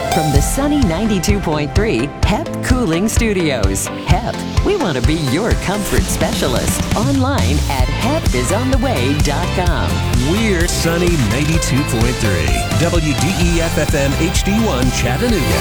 From the sunny 92.3 HEP Cooling Studios. HEP, we want to be your comfort specialist. Online at hepisontheway.com. We're Sunny 92.3 WDEF FM HD1 Chattanooga.